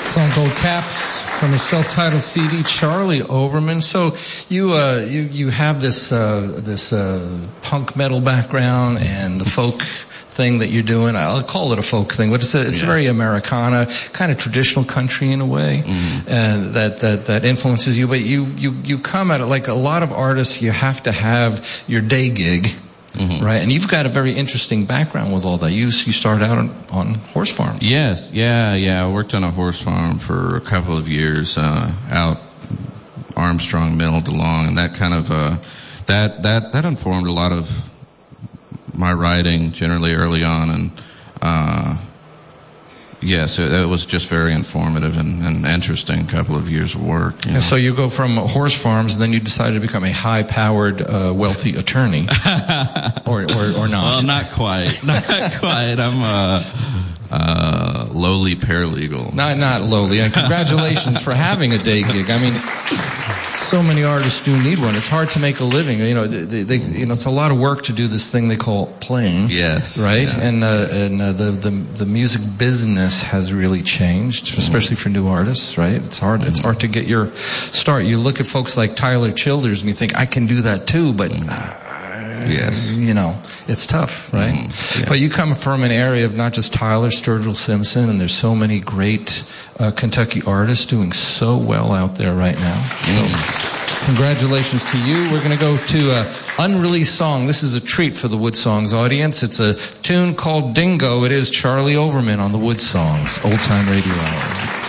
Song called Caps from his self-titled CD, Charlie Overman. So you have this punk metal background and the folk thing that you're doing. I'll call it a folk thing, but it's very Americana, kind of traditional country in a way, and that influences you. But you come at it like a lot of artists. You have to have your day gig. Mm-hmm. Right, and you've got a very interesting background with all that. You started out on horse farms. Yes, yeah. I worked on a horse farm for a couple of years out Armstrong Mill, DeLong, and that kind of that informed a lot of my writing generally early on, and yes, it was just very informative and interesting couple of years of work. And so you go from horse farms, and then you decided to become a high-powered, wealthy attorney, or not? Well, not quite. Not quite. I'm a lowly paralegal. Not lowly. And congratulations for having a day gig. I mean, so many artists do need one. It's hard to make a living. It's a lot of work to do this thing they call playing. Yes. Right. Yeah. And the music business has really changed, especially for new artists. Right. It's hard. It's hard to get your start. You look at folks like Tyler Childers and you think I can do that too, but. Yes. It's tough, right? Yeah. But you come from an area of not just Tyler, Sturgill Simpson, and there's so many great Kentucky artists doing so well out there right now. So, congratulations to you. We're going to go to an unreleased song. This is a treat for the Wood Songs audience. It's a tune called Dingo. It is Charlie Overman on the Wood Songs Old Time Radio Hour.